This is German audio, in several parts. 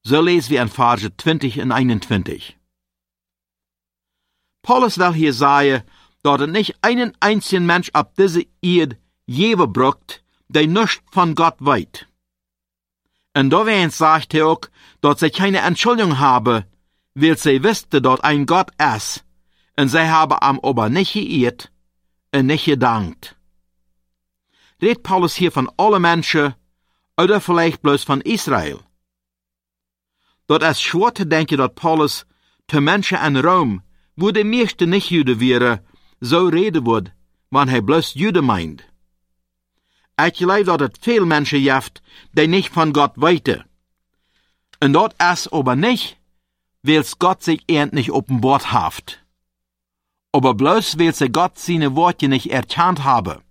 So lesen wir in Verse 20 und 21. Paulus will hier sagen, dass er nicht einen einzigen Mensch auf diese Erde geben braucht, der nichts von Gott weiß. Und da sagt er auch, dass sie keine Entschuldigung haben, weil sie wussten, dass ein Gott ist, und sie haben am aber nicht geirrt und nicht gedankt. Redet Paulus hier von allen Menschen, oder vielleicht bloß von Israel? Dort ist schwer zu denken, dass Paulus zu Menschen in Rom, wo die meisten nicht Juden wären, so reden wird, wenn er bloß Juden meint. Ich glaube, dass es viele Menschen gibt, die nicht von Gott weiten. Und dort ist aber nicht, weil Gott sich nicht offenbart hat. Aber bloß, weil sie Gott seine Worte nicht erkannt haben.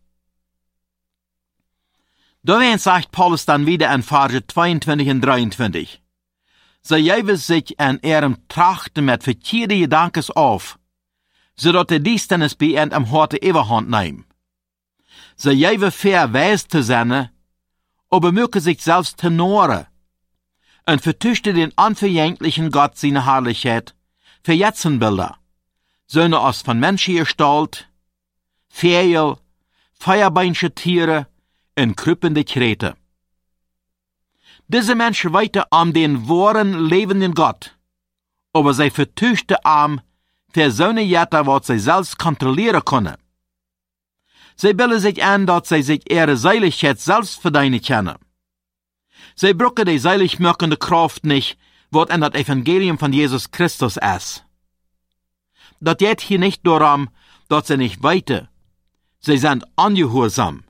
Da sagt Paulus dann wieder in Verse 22 und 23. Sie geben sich in ihrem Trachten mit verkehrten Gedanken auf, sodass die Dienstnis bei ihnen am Horte Überhand nehmen. Sie geben fair Weis zu sein, aber mögen sich selbst tenoren und vertüchten den unverjänglichen Gott seine Herrlichkeit für Jetzenbilder, Söhne aus von Menschen Gestalt, Vögel, Feuerbeinsche Tiere und krüppende Krete. Diese Menschen weiten den wahren, lebenden Gott, aber sie vertüchten für so eine Jette, was sie selbst kontrollieren können. Sie bilden sich an, dass sie sich ihre Seiligkeit selbst verdienen können. Sie brauchen die seilig machende Kraft nicht, was in das Evangelium von Jesus Christus ist. Das geht hier nicht darum, dass sie nicht weiten. Sie sind ungehorsam.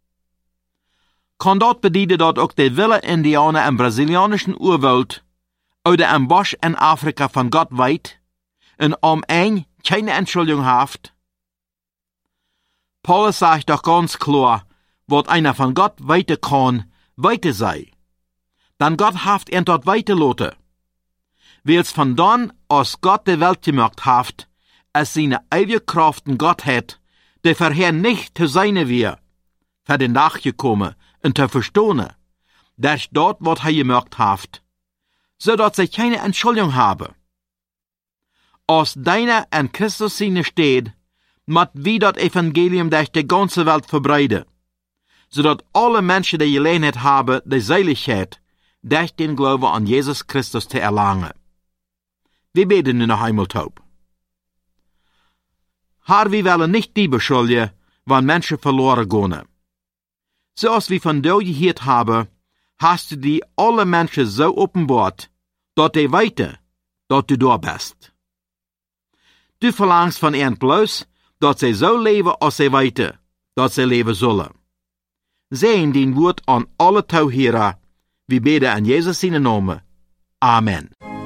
Kann dort bedienen, dass auch die Wille-Indianer im brasilianischen Urwald oder im Busch in Afrika von Gott weit und keine Entschuldigung haft? Paulus sagt doch ganz klar, was einer von Gott weiter kann, weiter sei. Dann Gott haft ihn dort weiterlote. Weil's von dann aus Gott die Welt gemacht haft, es seine ewige Kraft in Gott hat, der vorher nicht zu seine wir, für den nachgekommen und zu verstehen, dass dort, was er gemacht haft, so dass sie keine Entschuldigung habe. Aus deiner in Christus seine steht, mat wie das Evangelium durch die ganze Welt verbreiten, so dass alle Menschen die Gelegenheit haben, die Seligkeit durch den Glauben an Jesus Christus zu erlangen. Wir beten nun noch einmal taub. Herr, wir wollen nicht die beschuldigen, wenn Menschen verloren gehen. So als wir von dir gehört haben, hast du die alle Menschen so offenbart, dass die weiten, dass du da bist. Du verlangst von ihnen bloß, dass sie so leben, als sie weiten, dass sie leben sollen. Sehen den Wort an alle Tauhierer, wie beten an Jesus seinen Namen. Amen.